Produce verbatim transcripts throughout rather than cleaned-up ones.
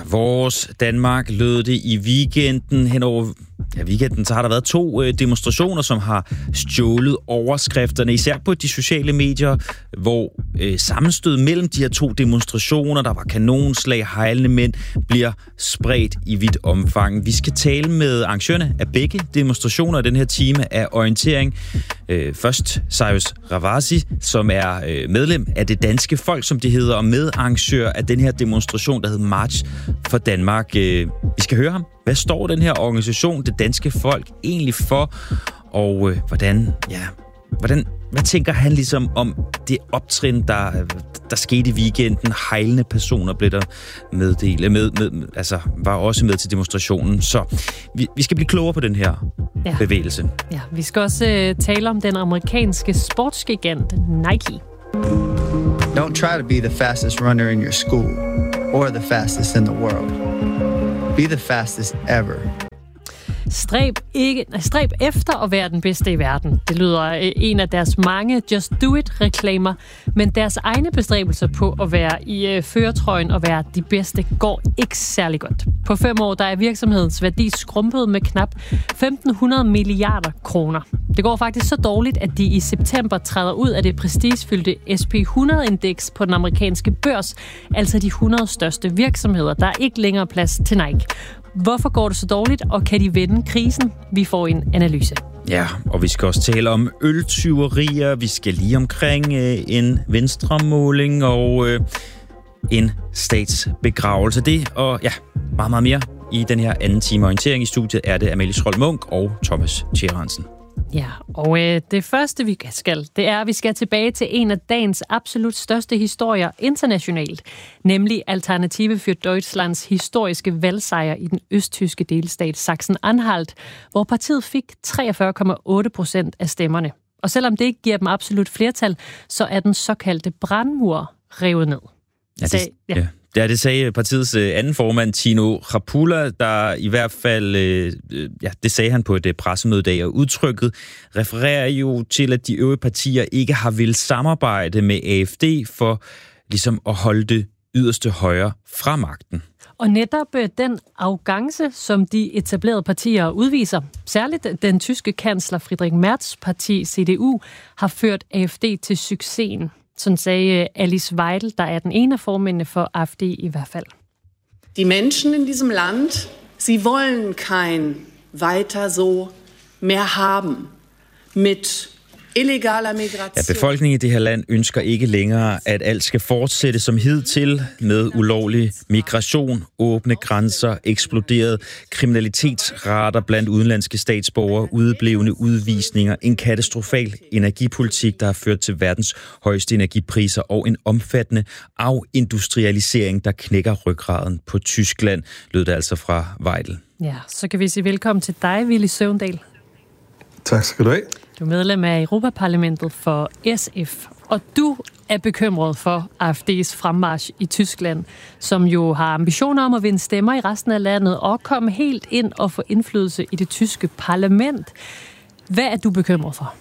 Vores Danmark lød det i weekenden. Henover ja, weekenden så har der været to øh, demonstrationer, som har stjålet overskrifterne, især på de sociale medier, hvor øh, sammenstød mellem de her to demonstrationer, der var kanonslag, hejlende mænd, bliver spredt i vidt omfang. Vi skal tale med arrangørerne af begge demonstrationer i den her time af orientering. Øh, først Cyrus Ravasi, som er øh, medlem af Det Danske Folk, som det hedder, og medarrangør af den her demonstration, der hedder March for Danmark. Øh, vi skal høre ham. Hvad står den her organisation, Det Danske Folk, egentlig for? Og øh, hvordan, ja, hvordan, hvad tænker han ligesom om det optrin, der, der skete i weekenden? Hejlende personer blev der meddelt, med, med, altså var også med til demonstrationen. Så vi, vi skal blive klogere på den her ja. bevægelse. Ja, vi skal også øh, tale om den amerikanske sportsgigant Nike. Don't try to be the fastest runner in your school or the fastest in the world. Be the fastest ever. Stræb, ikke, stræb efter at være den bedste i verden. Det lyder en af deres mange Just Do It-reklamer, men deres egne bestræbelser på at være i øh, førertrøjen og være de bedste går ikke særlig godt. På fem år der er virksomhedens værdi skrumpet med knap femten hundrede milliarder kroner. Det går faktisk så dårligt, at de i september træder ud af det prestigefyldte S and P hundrede-indeks på den amerikanske børs, altså de hundrede største virksomheder. Der er ikke længere plads til Nike. Hvorfor går det så dårligt, og kan de vende krisen? Vi får en analyse. Ja, og vi skal også tale om øltyverier. Vi skal lige omkring øh, en venstremåling og øh, en statsbegravelse. Det og ja, meget, meget mere i den her anden time orientering. I studiet er det Amalie Schroll Munk og Thomas Tjærensen. Ja, og øh, det første, vi skal, det er, at vi skal tilbage til en af dagens absolut største historier internationalt, nemlig Alternative für Deutschlands historiske valgsejr i den østtyske delstat Sachsen-Anhalt, hvor partiet fik treogfyrre komma otte procent af stemmerne. Og selvom det ikke giver dem absolut flertal, så er den såkaldte brandmur revet ned. Ja, det, ja. Ja. Ja, det sagde partiets øh, anden formand, Tino Rapula, der i hvert fald, øh, ja, det sagde han på et øh, pressemøde i dag, og udtrykket refererer jo til, at de øvrige partier ikke har villet samarbejde med A F D for ligesom at holde det yderste højre fra magten. Og netop øh, den arrogance, som de etablerede partier udviser, særligt den tyske kansler Friedrich Merz parti C D U, har ført A F D til succesen. Sådan sagde Alice Weidel, der er den ene af formændene for A F D i hvert fald. Die Menschen in diesem Land, sie wollen kein weiter so mehr haben mit illegaler migration. Ja, befolkningen i det her land ønsker ikke længere, at alt skal fortsætte som hidtil med ulovlig migration, åbne grænser, eksploderet kriminalitetsrater blandt udenlandske statsborgere, udeblevne udvisninger, en katastrofal energipolitik, der har ført til verdens højeste energipriser og en omfattende afindustrialisering, der knækker ryggraden på Tyskland, lød det altså fra Weidel. Ja, så kan vi sige velkommen til dig, Villy Søvndal. Tak skal du have. Du er medlem af Europaparlamentet for S F, og du er bekymret for A F D's fremmarch i Tyskland, som jo har ambitioner om at vinde stemmer i resten af landet og komme helt ind og få indflydelse i det tyske parlament. Hvad er du bekymret for?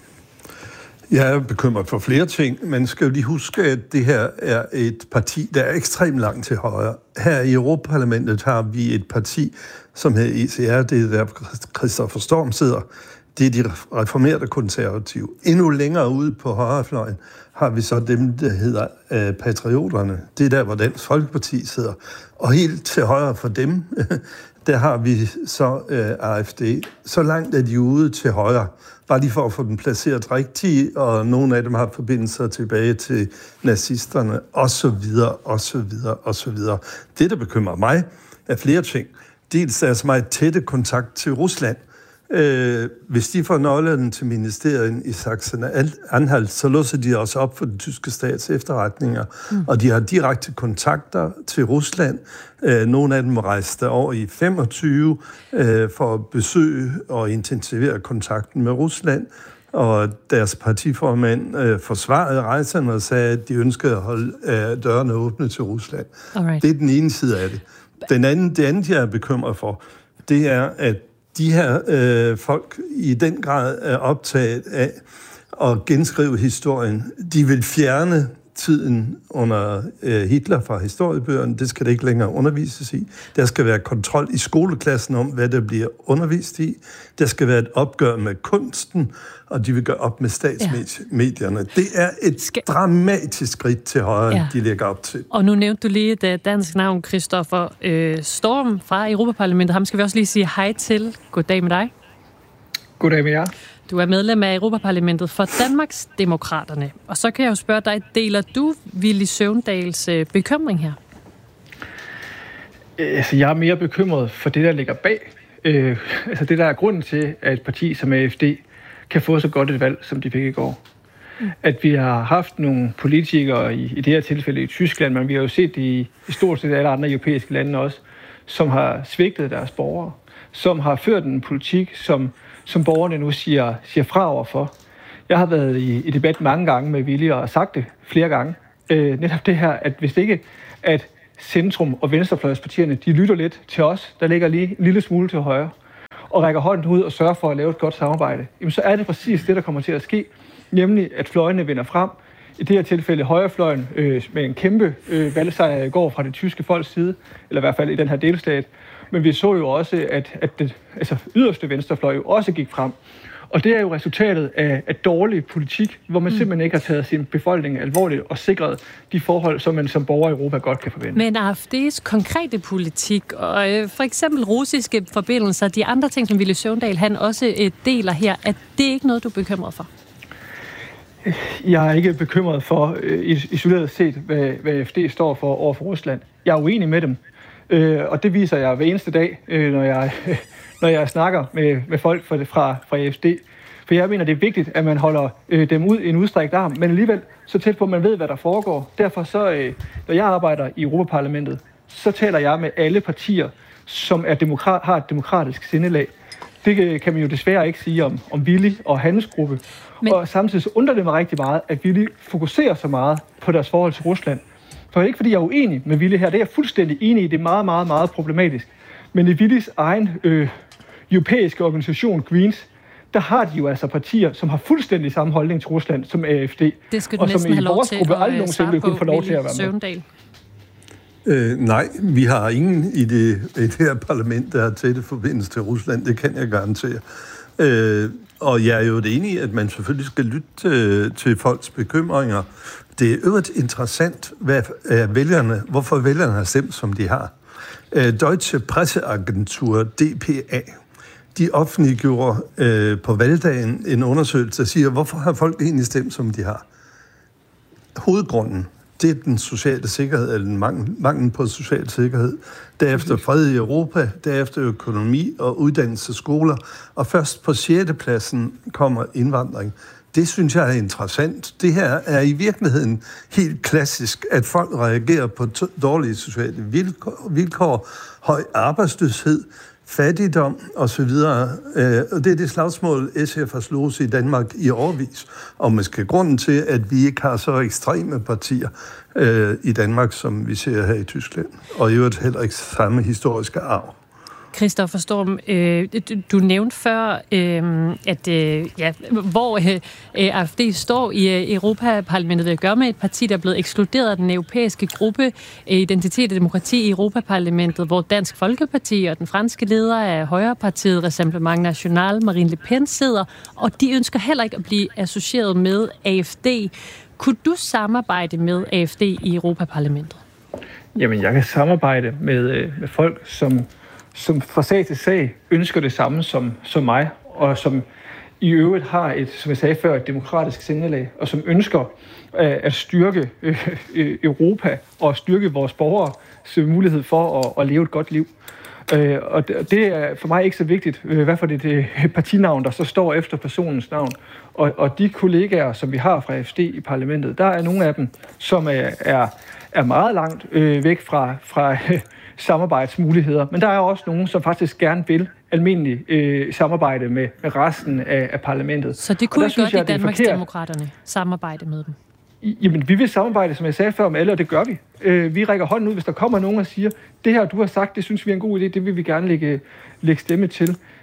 Jeg er bekymret for flere ting. Man skal jo lige huske, at det her er et parti, der er ekstremt langt til højre. Her i Europaparlamentet har vi et parti, som hedder E C R, det er der Christoffer Storm sidder. Det er de reformerede konservative. Endnu længere ude på højrefløjen har vi så dem, der hedder øh, patrioterne. Det er der, hvor Dansk Folkeparti sidder. Og helt til højre for dem, der har vi så øh, A F D. Så langt er de ude til højre. Bare lige for at få dem placeret rigtigt, og nogle af dem har forbindelser tilbage til nazisterne, og så videre, og så videre, og så videre. Det, der bekymrer mig, er flere ting. Dels er så meget tætte kontakt til Rusland. Øh, hvis de får nøglerne til ministeriet i Sachsen-Anhalt, så låser de også op for den tyske stats efterretninger, mm. og de har direkte kontakter til Rusland. Øh, nogle af dem rejste over i femogtyve øh, for at besøge og intensivere kontakten med Rusland, og deres partiformand øh, forsvarede rejserne og sagde, at de ønskede at holde øh, dørene åbne til Rusland. Alright. Det er den ene side af det. Den anden, det andet, jeg er bekymret for, det er, at de her øh, folk i den grad er optaget af at genskrive historien. De vil fjerne tiden under øh, Hitler fra historiebøgerne. Det skal det ikke længere undervises i. Der skal være kontrol i skoleklassen om, hvad der bliver undervist i. Der skal være et opgør med kunsten, og de vil gøre op med statsmedierne. Ja. Det er et skal... dramatisk skridt til højre, ja. De lægger op til. Og nu nævnte du lige et dansk navn, Christoffer øh, Storm fra Europaparlamentet. Ham skal vi også lige sige hej til. Goddag med dig. Goddag med jer. Du er medlem af Europaparlamentet for Danmarks Demokraterne. Og så kan jeg jo spørge dig, deler du Villy Søvndals øh, bekymring her? Altså, jeg er mere bekymret for det, der ligger bag. Øh, altså det, der er grunden til, at et parti som A F D kan få så godt et valg, som de fik i går. Mm. At vi har haft nogle politikere, i, i det her tilfælde i Tyskland, men vi har jo set det i, i stort set alle andre europæiske lande også, som har svigtet deres borgere, som har ført en politik, som, som borgerne nu siger, siger fra overfor. Jeg har været i, i debat mange gange med Villy og sagt det flere gange. Øh, netop det her, at hvis ikke at centrum- og venstrefløjspartierne, de lytter lidt til os, der ligger lige en lille smule til højre, og rækker hånden ud og sørger for at lave et godt samarbejde, jamen så er det præcis det, der kommer til at ske, nemlig at fløjene vinder frem. I det her tilfælde højrefløjen øh, med en kæmpe øh, valgsejr i går fra det tyske folks side, eller i hvert fald i den her delstat. Men vi så jo også, at, at det altså yderste venstrefløj jo også gik frem. Og det er jo resultatet af, af dårlig politik, hvor man mm. simpelthen ikke har taget sin befolkning alvorligt og sikret de forhold, som man som borger i Europa godt kan forvente. Men A F D's konkrete politik, og øh, for eksempel russiske forbindelser, de andre ting, som Villy Søvndal han også øh, deler her, at det ikke noget, du er bekymret for? Jeg er ikke bekymret for, øh, isoleret set, hvad, hvad A F D står for over for Rusland. Jeg er uenig med dem, øh, og det viser jeg hver eneste dag, øh, når jeg... Øh, når jeg snakker med, med folk fra, fra, fra A F D. For jeg mener, det er vigtigt, at man holder øh, dem ud i en udstrækt arm, men alligevel så tæt på, at man ved, hvad der foregår. Derfor så, øh, når jeg arbejder i Europaparlamentet, så taler jeg med alle partier, som er demokrat, har et demokratisk sindelag. Det kan man jo desværre ikke sige om, om Villy og hans gruppe. Men... Og samtidig så undrer det mig rigtig meget, at Villy fokuserer så meget på deres forhold til Rusland. For det er ikke, fordi jeg er uenig med Villy her. Det er jeg fuldstændig enig i. Det er meget, meget, meget problematisk. Men i Willys egen øh, europæiske organisation, Greens, der har de jo altså partier, som har fuldstændig samme holdning til Rusland som A F D. Det skal du og næsten have lov til at svare på, Villy Søvndal. Øh, nej, vi har ingen i det, i det her parlament, der har tætte forbindelse til Rusland. Det kan jeg garantere. Øh, og jeg er jo det enige, at man selvfølgelig skal lytte øh, til folks bekymringer. Det er øvrigt interessant, hvad er vælgerne, hvorfor vælgerne har stemt, som de har. Deutsche Presseagentur, D P A, de offentliggjorde øh, på valgdagen en undersøgelse, der siger, hvorfor har folk egentlig stemt, som de har? Hovedgrunden, det er den sociale sikkerhed, eller den mangel, mangel på social sikkerhed. Derefter fred i Europa, derefter økonomi og uddannelse skoler, og først på sjette pladsen kommer indvandring. Det synes jeg er interessant. Det her er i virkeligheden helt klassisk, at folk reagerer på t- dårlige sociale vilkår, vilkår, høj arbejdsløshed, fattigdom osv. Og det er det slagsmål, S F har slået i Danmark i årevis. Og måske grunden til, at vi ikke har så ekstreme partier øh, i Danmark, som vi ser her i Tyskland. Og i øvrigt heller ikke samme historiske arv. Christoffer Storm, øh, du, du nævnte før, øh, at øh, ja, hvor øh, A F D står i øh, Europaparlamentet, vil gøre med et parti, der er blevet ekskluderet af den europæiske gruppe øh, Identitet og Demokrati i Europaparlamentet, hvor Dansk Folkeparti og den franske leder af Højrepartiet, Rassemblement National, Marine Le Pen, sidder, og de ønsker heller ikke at blive associeret med A F D. Kunne du samarbejde med A F D i Europaparlamentet? Jamen, jeg kan samarbejde med, med folk, som som fra sag til sag ønsker det samme som, som mig, og som i øvrigt har et, som jeg sagde før, et demokratisk sindelag, og som ønsker øh, at styrke øh, Europa og styrke vores borgers mulighed for at, at leve et godt liv. Øh, og det, det er for mig ikke så vigtigt, øh, hvad for det, det partinavn, der så står efter personens navn. Og, og de kollegaer, som vi har fra A F D i parlamentet, der er nogle af dem, som er, er, er meget langt øh, væk fra... fra øh, samarbejdsmuligheder, men der er også nogen, som faktisk gerne vil almindelig øh, samarbejde med, med resten af, af parlamentet. Så det kunne godt i Danmarksdemokraterne samarbejde med dem? Jamen, vi vil samarbejde, som jeg sagde før, med alle, og det gør vi. Øh, vi rækker hånden ud, hvis der kommer nogen og siger, det her, du har sagt, det synes vi er en god idé, det vil vi gerne lægge, lægge stemme til.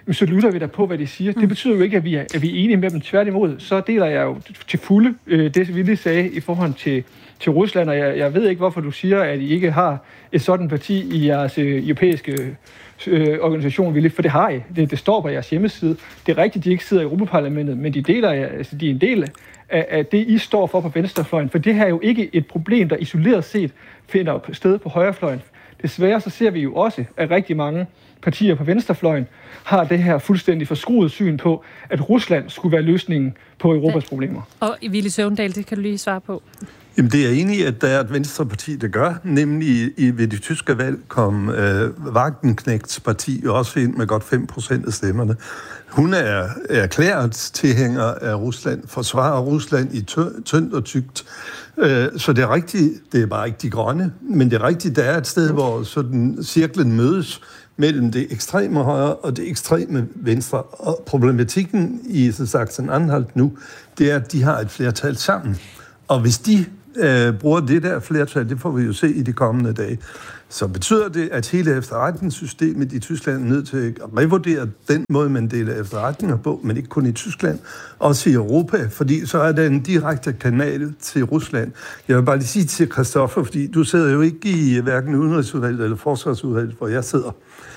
så lytter vi da på, hvad de siger. Det betyder jo ikke, at vi er, at vi er enige med dem. Tværtimod, så deler jeg jo til fulde øh, det, vi lige sagde i forhold til, til Rusland, og jeg, jeg ved ikke, hvorfor du siger, at I ikke har et sådan parti i jeres øh, europæiske øh, organisation, Willy, for det har I. Det, det står på jeres hjemmeside. Det er rigtigt, de ikke sidder i Europaparlamentet, men de deler, altså, de er en del af, af det, I står for på venstrefløjen, for det her er jo ikke et problem, der isoleret set finder sted på højrefløjen. Desværre så ser vi jo også, at rigtig mange partier på venstrefløjen har det her fuldstændig forskruede syn på, at Rusland skulle være løsningen på Europas problemer. Og Villy Søvndal, det kan du lige svare på. Jamen, det er jeg enig i, at der er et venstreparti, der gør. Nemlig i, ved det tyske valg kom øh, Wagenknechts parti også ind med godt fem procent af stemmerne. Hun er erklæret tilhænger af Rusland, forsvarer Rusland i tø- tyndt og tykt. Øh, så det er rigtigt, det er bare ikke de grønne, men det er rigtigt, der er et sted, hvor sådan cirklen mødes mellem det ekstreme højre og det ekstreme venstre. Og problematikken i Sachsen-Anhalt nu, det er, at de har et flertal sammen. Og hvis de øh, bruger det der flertal, det får vi jo se i de kommende dage, så betyder det, at hele efterretningssystemet i Tyskland er nødt til at revurdere den måde, man deler efterretninger på, men ikke kun i Tyskland, også i Europa, fordi så er der en direkte kanal til Rusland. Jeg vil bare lige sige til Christoffer, fordi du sidder jo ikke i hverken udenrigsudvalget eller forsvarsudvalget, hvor jeg sidder.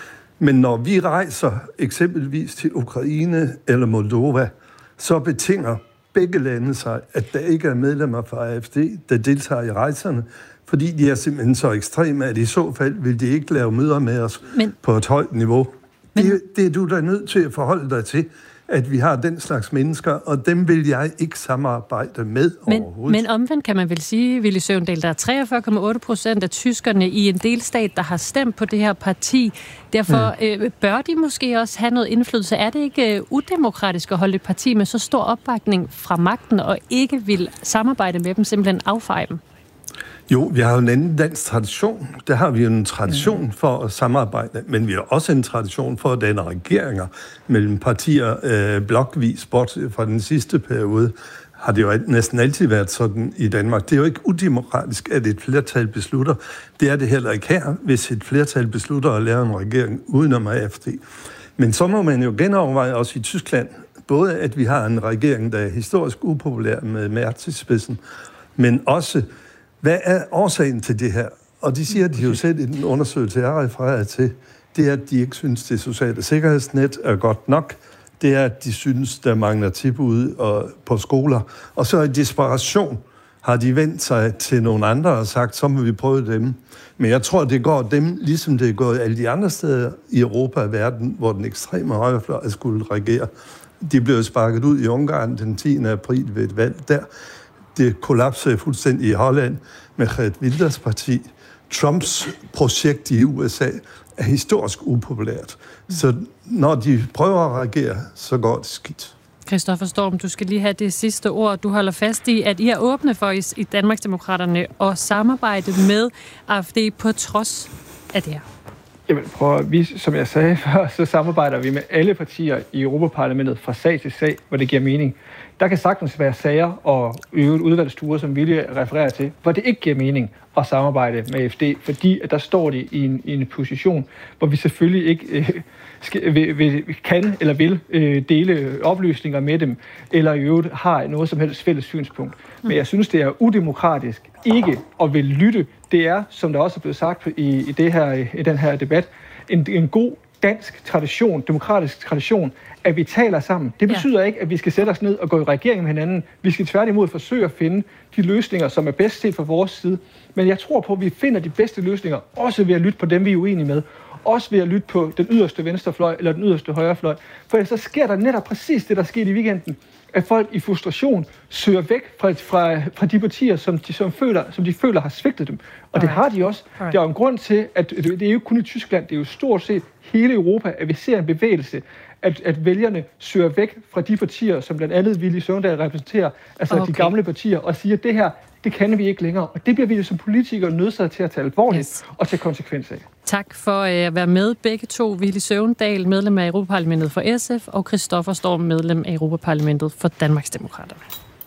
Men når vi rejser eksempelvis til Ukraine eller Moldova, så betinger begge lande sig, at der ikke er medlemmer fra A F D, der deltager i rejserne, fordi de er simpelthen så ekstreme, at i så fald vil de ikke lave møder med os men, på et højt niveau. Men, det, det er du da nødt til at forholde dig til, at vi har den slags mennesker, og dem vil jeg ikke samarbejde med men, overhovedet. Men omvendt kan man vel sige, Villy Søvndal, der er treogfyrre komma otte procent af tyskerne i en delstat, der har stemt på det her parti. Derfor mm. øh, bør de måske også have noget indflydelse. Er det ikke øh, udemokratisk at holde et parti med så stor opbakning fra magten, og ikke vil samarbejde med dem, simpelthen affeje dem? Jo, vi har jo en anden dansk tradition. Der har vi jo en tradition for at samarbejde, men vi har også en tradition for at danne regeringer mellem partier øh, blokvis, bortset fra den sidste periode, har det jo næsten altid været sådan i Danmark. Det er jo ikke udemokratisk, at et flertal beslutter. Det er det heller ikke her, hvis et flertal beslutter at lave en regering udenom A F D. Men så må man jo genoverveje også i Tyskland, både at vi har en regering, der er historisk upopulær med Merz i spidsen, men også hvad er årsagen til det her? Og de siger, at de jo selv i den undersøgelse, jeg refererer til, det er, at de ikke synes, det sociale sikkerhedsnet er godt nok. Det er, at de synes, der mangler tilbud og, på skoler. Og så i desperation har de vendt sig til nogle andre og sagt, så må vi prøve dem. Men jeg tror, det går dem, ligesom det er gået alle de andre steder i Europa og verden, hvor den ekstreme højrefløj skulle regere. De blev sparket ud i Ungarn den tiende april ved et valg der. Det kollapsede fuldstændig i Holland med Geert Wilders parti. Trumps projekt i U S A er historisk upopulært. Så når de prøver at reagere, så går det skidt. Christoffer Storm, du skal lige have det sidste ord. Du holder fast i, at I er åbne for i Danmarksdemokraterne at samarbejde med A F D på trods af det her. Jamen, prøv at, vi, som jeg sagde før, så samarbejder vi med alle partier i Europaparlamentet fra sag til sag, hvor det giver mening. Der kan sagtens være sager og øvrigt udvalgsture, som Villy refererer til, hvor det ikke giver mening at samarbejde med A F D, fordi at der står de i en, i en position, hvor vi selvfølgelig ikke øh, skal, vil, vil, kan eller vil øh, dele oplysninger med dem, eller i øvrigt har noget som helst fælles synspunkt. Men jeg synes, det er udemokratisk ikke at vil lytte. Det er, som der også er blevet sagt i, i, det her, i den her debat, en, en god dansk tradition, demokratisk tradition, at vi taler sammen. Det betyder ja. ikke, at vi skal sætte os ned og gå i regering med hinanden. Vi skal tværtimod forsøge at finde de løsninger, som er bedst set fra vores side. Men jeg tror på, at vi finder de bedste løsninger, også ved at lytte på dem, vi er uenige med. Også ved at lytte på den yderste venstrefløj eller den yderste højrefløj. For så sker der netop præcis det, der skete i weekenden. At folk i frustration søger væk fra, fra, fra de partier, som de, som, føler, som de føler har svigtet dem. Og det har de også. Der er jo en grund til, at det er jo kun i Tyskland, det er jo stort set hele Europa, at vi ser en bevægelse, at, at vælgerne søger væk fra de partier, som blandt andet Villy Søvndal repræsenterer, altså okay. de gamle partier, og siger, at det her, det kan vi ikke længere. Og det bliver vi jo som politikere nødsaget til at tage alvorligt yes. og tage konsekvens af. Tak for at være med begge to. Villy Søvndal, medlem af Europaparlamentet for S F, og Christoffer Storm, medlem af Europaparlamentet for Danmarksdemokraterne.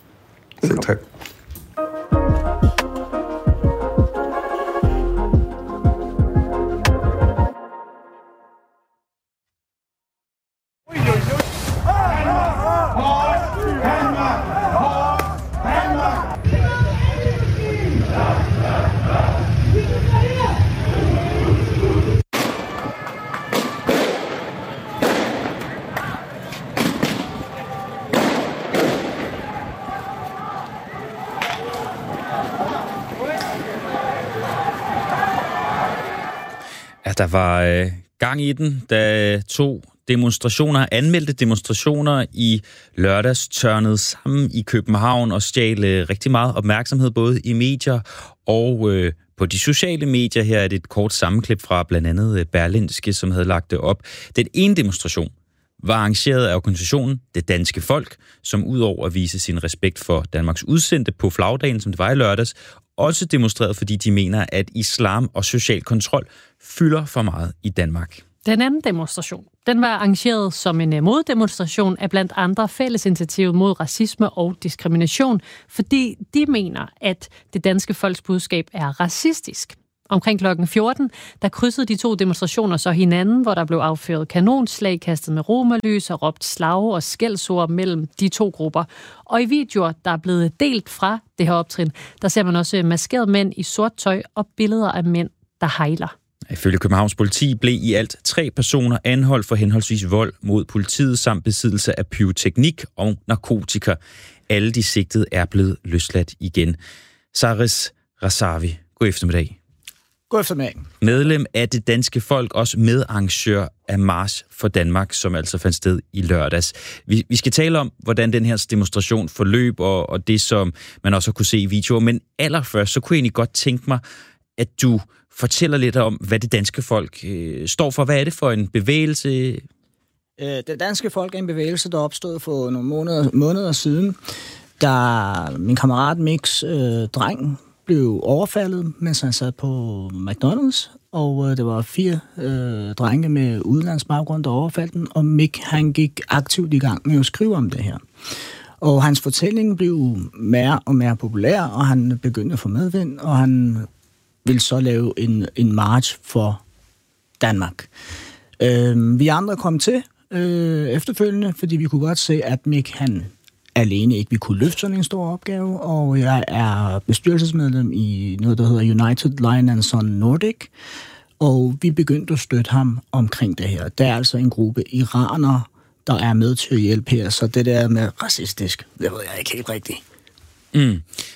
Selv tak. Ja, der var øh, gang i den, da to demonstrationer, anmeldte demonstrationer i lørdags tørnede sammen i København og stjal øh, rigtig meget opmærksomhed, både i medier og øh, på de sociale medier. Her er det et kort sammenklip fra blandt andet Berlingske, som havde lagt det op. Den ene demonstration var arrangeret af organisationen Det Danske Folk, som udover at vise sin respekt for Danmarks udsendte på flagdagen, som det var i lørdags, også demonstreret, fordi de mener, at islam og social kontrol fylder for meget i Danmark. Den anden demonstration, den var arrangeret som en moddemonstration af blandt andre Fællesinitiativet mod racisme og diskrimination, fordi de mener, at det danske folks budskab er racistisk. Omkring klokken fjorten, der krydsede de to demonstrationer så hinanden, hvor der blev affyret kanonslag, kastet med romerlys og råbt slag og skældsord mellem de to grupper. Og i videoer, der er blevet delt fra det her optrin, der ser man også maskerede mænd i sort tøj og billeder af mænd, der hejler. Ifølge Københavns politi blev i alt tre personer anholdt for henholdsvis vold mod politiet samt besiddelse af pyroteknik og narkotika. Alle de sigtede er blevet løsladt igen. Saris Razavi, god eftermiddag. God eftermiddag. Medlem af Det Danske Folk, også medarrangør af March for Danmark, som altså fandt sted i lørdags. Vi, vi skal tale om, hvordan den her demonstration forløb, og, og det, som man også kunne se i videoer. Men allerførst, så kunne jeg egentlig godt tænke mig, at du fortæller lidt om, hvad Det Danske Folk øh, står for. Hvad er det for en bevægelse? Det Danske Folk er en bevægelse, der opstod for nogle måneder, måneder siden, da min kammerat Mix, øh, dreng, blev overfaldet, mens han sad på McDonald's, og øh, det var fire øh, drenge med udenlandsbaggrund, der overfaldt den, og Mick, han gik aktivt i gang med at skrive om det her. Og hans fortælling blev mere og mere populær, og han begyndte at få medvind, og han ville så lave en, en march for Danmark. Øh, vi andre kom til øh, efterfølgende, fordi vi kunne godt se, at Mick, han alene ikke vi kunne løfte sådan en stor opgave, og jeg er bestyrelsesmedlem i noget, der hedder United Lion and Son Nordic, og vi begyndte at støtte ham omkring det her. Der er altså en gruppe iranere, der er med til at hjælpe her, så det der med racistisk, det ved jeg ikke helt rigtigt. Mm.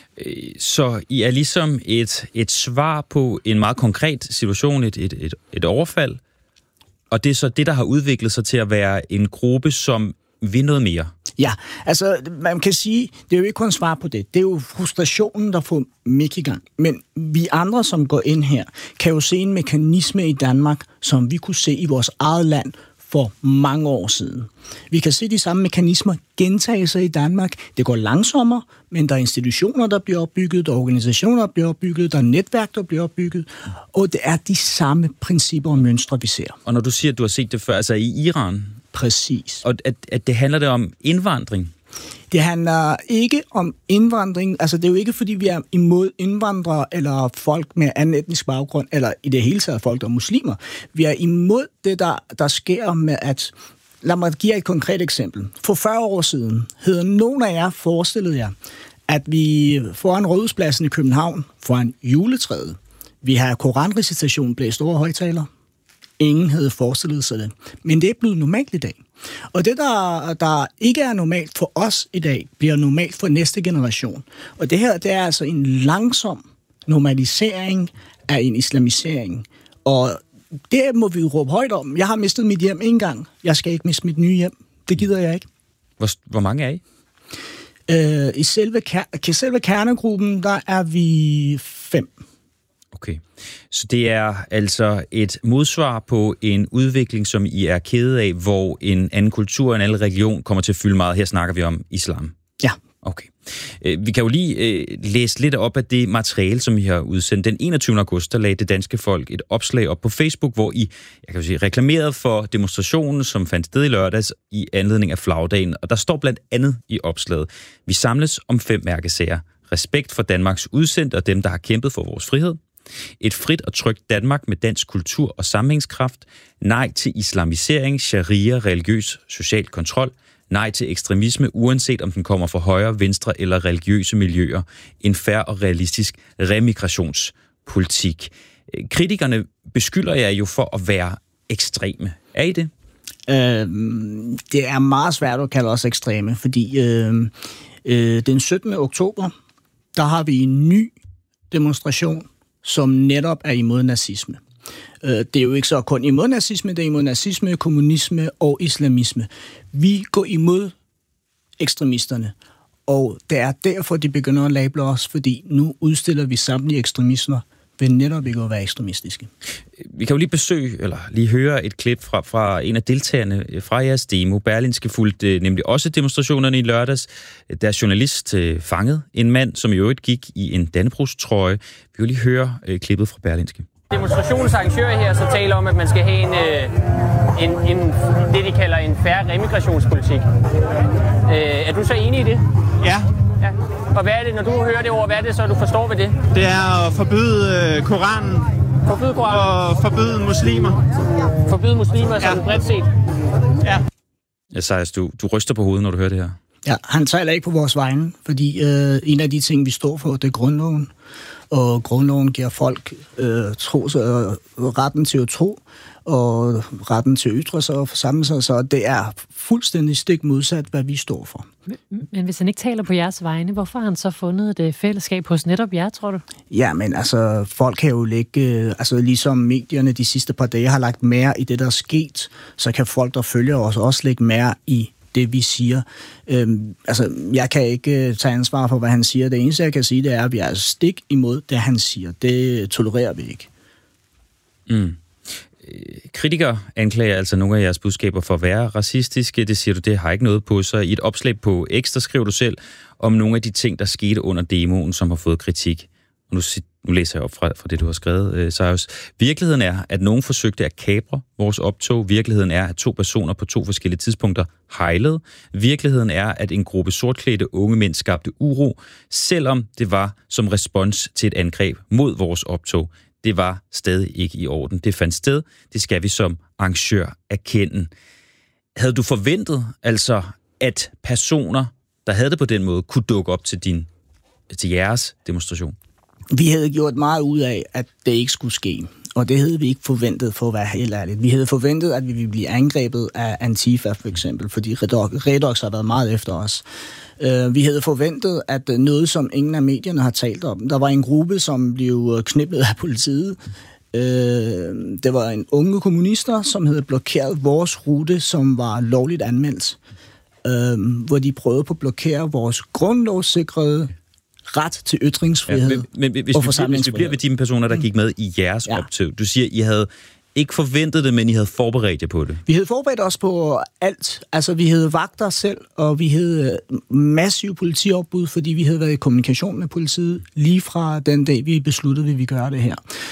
Så I er ligesom et, et svar på en meget konkret situation, et, et, et, et overfald, og det er så det, der har udviklet sig til at være en gruppe, som vil noget mere. Ja, altså man kan sige, det er jo ikke kun svar på det. Det er jo frustrationen, der får Mick i gang. Men vi andre, som går ind her, kan jo se en mekanisme i Danmark, som vi kunne se i vores eget land for mange år siden. Vi kan se de samme mekanismer gentage sig i Danmark. Det går langsommere, men der er institutioner, der bliver opbygget, der er organisationer, der bliver opbygget, der er netværk, der bliver opbygget, og det er de samme principper og mønstre, vi ser. Og når du siger, at du har set det før, altså i Iran? Præcis. Og at, at det handler det om indvandring? Det handler ikke om indvandring. Altså, det er jo ikke, fordi vi er imod indvandrere eller folk med anden etnisk baggrund, eller i det hele taget folk, der er muslimer. Vi er imod det, der, der sker med at... Lad mig give et konkret eksempel. For fyrre år siden havde nogen af jer forestillet jer, at vi foran Rådhuspladsen i København, foran juletræet, vi har koranrecitation blæst over højtaler. Ingen havde forestillet sig det. Men det er blevet normalt i dag. Og det, der, der ikke er normalt for os i dag, bliver normalt for næste generation. Og det her, det er altså en langsom normalisering af en islamisering. Og det må vi jo råbe højt om. Jeg har mistet mit hjem en gang. Jeg skal ikke miste mit nye hjem. Det gider jeg ikke. Hvor, hvor mange er I? Øh, I selve, ker- selve kernegruppen, der er vi fem. Okay, så det er altså et modsvar på en udvikling, som I er kede af, hvor en anden kultur, en anden religion kommer til at fylde meget. Her snakker vi om islam. Ja. Okay. Vi kan jo lige læse lidt op af det materiale, som I har udsendt. Den enogtyvende august, der lagde Det Danske Folk et opslag op på Facebook, hvor I, jeg kan sige, reklamerede for demonstrationen, som fandt sted i lørdags i anledning af flagdagen. Og der står blandt andet i opslaget: vi samles om fem mærkesager. Respekt for Danmarks udsendte og dem, der har kæmpet for vores frihed. Et frit og trygt Danmark med dansk kultur og sammenhængskraft. Nej til islamisering, sharia, religiøs social kontrol. Nej til ekstremisme, uanset om den kommer fra højre, venstre eller religiøse miljøer. En fair og realistisk remigrationspolitik. Kritikerne beskylder jer jo for at være ekstreme. Er I det? Øh, det er meget svært at kalde os ekstreme, fordi øh, øh, den syttende oktober, der har vi en ny demonstration, som netop er imod nazisme. Det er jo ikke så kun imod nazisme, det er imod nazisme, kommunisme og islamisme. Vi går imod ekstremisterne, og det er derfor, de begynder at label os, fordi nu udstiller vi samtlige ekstremismer ved netop ikke at være ekstremistiske. Vi kan jo lige besøge, eller lige høre et klip fra, fra en af deltagerne fra jeres demo. Berlingske fulgte nemlig også demonstrationerne i lørdags. Der er journalist fanget en mand, som i øvrigt gik i en Dannebrogstrøje. Vi kan lige høre klippet fra Berlingske. Demonstrationens arrangører her så taler om, at man skal have en, en, en det, de kalder en fair remigrationspolitik. Er du så enig i det? Ja. Ja. Og hvad er det, når du hører det ord, hvad er det så, du forstår ved det? Det er at forbyde Koranen. Forbyde Koranen? Og forbyde muslimer. Forbyde muslimer, sådan ja. bredt set? Ja. Ja, Sejers, du, du ryster på hovedet, når du hører det her. Ja, han taler ikke på vores vegne, fordi øh, en af de ting, vi står for, det er grundloven. Og grundloven giver folk øh, tro, øh, retten til at tro, og retten til at ytre sig og forsamle sig, så det er fuldstændig stik modsat, hvad vi står for. Men, men hvis han ikke taler på jeres vegne, hvorfor har han så fundet et fællesskab hos netop jer, tror du? Ja, men altså, folk kan jo lægge, øh, altså ligesom medierne de sidste par dage har lagt mere i det, der er sket, så kan folk, der følger os, også lægge mere i det, vi siger. Øhm, altså, jeg kan ikke uh, tage ansvar for, hvad han siger. Det eneste, jeg kan sige, det er, at vi er stik imod det, han siger. Det tolererer vi ikke. Mm. Kritikere anklager altså nogle af jeres budskaber for at være racistiske. Det siger du, det har ikke noget på sig. I et opslag på X, der skriver du selv om nogle af de ting, der skete under demoen, som har fået kritik. Nu, nu læser jeg op fra, fra det, du har skrevet, Sejers. Virkeligheden er, at nogen forsøgte at kapre vores optog. Virkeligheden er, at to personer på to forskellige tidspunkter hejlede. Virkeligheden er, at en gruppe sortklædte unge mænd skabte uro, selvom det var som respons til et angreb mod vores optog. Det var stadig ikke i orden. Det fandt sted. Det skal vi som arrangør erkende. Havde du forventet, altså, at personer, der havde det på den måde, kunne dukke op til, din, til jeres demonstration? Vi havde gjort meget ud af, at det ikke skulle ske. Og det havde vi ikke forventet, for at være helt ærligt. Vi havde forventet, at vi ville blive angrebet af Antifa, for eksempel, fordi Redox har været meget efter os. Vi havde forventet, at noget, som ingen af medierne har talt om. Der var en gruppe, som blev knippet af politiet. Det var en unge kommunister, som havde blokeret vores rute, som var lovligt anmeldt. Hvor de prøvede på at blokere vores grundlovssikrede ret til ytringsfrihed ja, men, men, hvis, og forsamlingsfrihed. Hvis vi bliver ved de personer, der gik med i jeres ja. optog, du siger, I havde ikke forventet det, men I havde forberedt jer på det. Vi havde forberedt os på alt. Altså, vi havde vagter selv, og vi havde massiv politiopbud, fordi vi havde været i kommunikation med politiet lige fra den dag, vi besluttede, at vi gøre det her.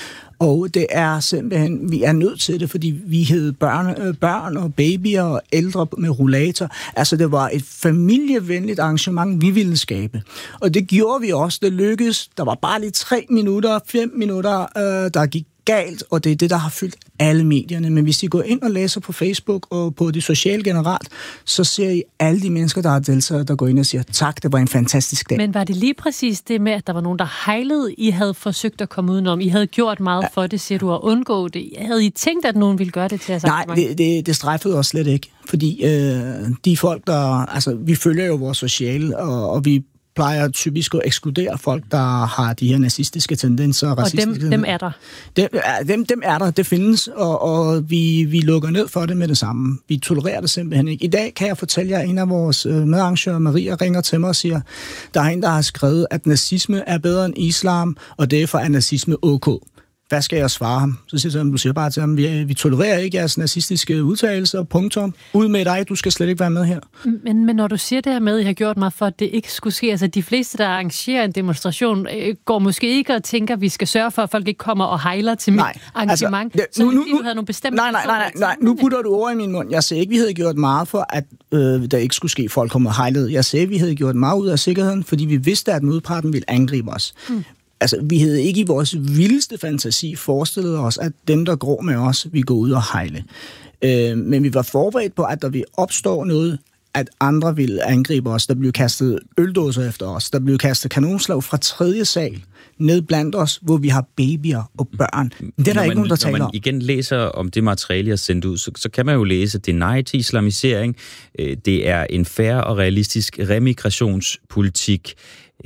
Og det er simpelthen, vi er nødt til det, fordi vi havde børn, børn og babyer og ældre med rollator. Altså, det var et familievenligt arrangement, vi ville skabe. Og det gjorde vi også. Det lykkedes. Der var bare lige tre minutter, fem minutter, øh, der gik galt, og det er det, der har fyldt alle medierne. Men hvis I går ind og læser på Facebook og på det sociale generelt, så ser I alle de mennesker, der har deltaget, der går ind og siger, tak, det var en fantastisk dag. Men var det lige præcis det med, at der var nogen, der hejlede, I havde forsøgt at komme udenom? I havde gjort meget ja. for det, siger du, at undgå det. Havde I tænkt, at nogen ville gøre det til jeres Nej, det, det, det strejfede os slet ikke. Fordi øh, de folk, der... Altså, vi følger jo vores sociale, og, og vi plejer typisk at ekskludere folk, der har de her nazistiske tendenser. Og dem, dem er der? Dem, dem, dem er der, det findes, og, og vi, vi lukker ned for det med det samme. Vi tolererer det simpelthen ikke. I dag kan jeg fortælle jer, at en af vores medarrangører, Maria, ringer til mig og siger, der er en, der har skrevet, at nazisme er bedre end islam, og derfor er nazisme ok. Hvad skal jeg svare ham? Så siger jeg, du siger bare til ham, vi, vi tolererer ikke jeres nazistiske udtalelser, punktum. Ud med dig, du skal slet ikke være med her. Men, men når du siger det her med, at I har gjort meget for, at det ikke skulle ske, altså de fleste, der arrangerer en demonstration, øh, går måske ikke og tænker, at vi skal sørge for, at folk ikke kommer og hejler til mit arrangement. Altså, det, nu, så nu, nu, du havde nogle bestemte... Nej, nej, nej, nej, nej, nu putter du ord i min mund. Jeg sagde ikke, vi havde gjort meget for, at øh, der ikke skulle ske, folk kommer og hejlede. Jeg sagde, vi havde gjort meget ud af sikkerheden, fordi vi vidste, at modparten ville angribe os. Hmm. Altså, vi havde ikke i vores vildeste fantasi forestillet os, at dem, der går med os, vi går ud og hejle. Øh, men vi var forberedt på, at der ville opstå noget, at andre ville angribe os. Der blev kastet øldåser efter os. Der blev kastet kanonslag fra tredje sal ned blandt os, hvor vi har babyer og børn. Det er der man, ikke nogen, der taler om. Når man igen læser om det materiale, jeg har sendt ud, så, så kan man jo læse, at det er nej til islamisering. Det er en fair og realistisk remigrationspolitik.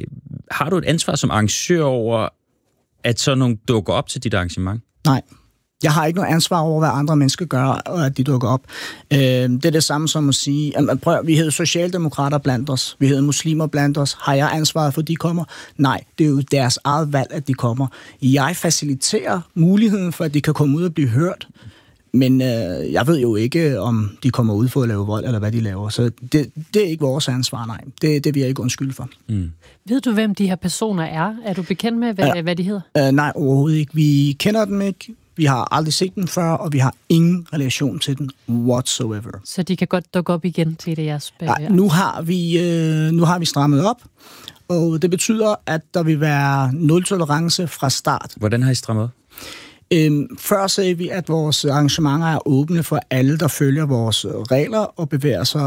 Har du et ansvar som arrangør over, at sådan nogle dukker op til dit arrangement? Nej. Jeg har ikke noget ansvar over, hvad andre mennesker gør, og at de dukker op. Øh, det er det samme som at sige, at prøv, vi hedder socialdemokrater blandt os, vi hedder muslimer blandt os. Har jeg ansvaret for, at de kommer? Nej, det er jo deres eget valg, at de kommer. Jeg faciliterer muligheden for, at de kan komme ud og blive hørt, men øh, jeg ved jo ikke, om de kommer ud for at lave vold, eller hvad de laver. Så det, det er ikke vores ansvar, nej. Det, det vil jeg ikke undskylde for. Mm. Ved du, hvem de her personer er? Er du bekendt med, hvad, ja. hvad de hedder? Øh, nej, overhovedet ikke. Vi kender dem ikke. Vi har aldrig set dem før, og vi har ingen relation til dem whatsoever. Så de kan godt dukke op igen til det, jeres... Nej, nu har vi, øh, nu har vi strammet op, og det betyder, at der vil være nul-tolerance fra start. Hvordan har I strammet op? Øhm, før sagde vi, at vores arrangementer er åbne for alle, der følger vores regler og bevæger sig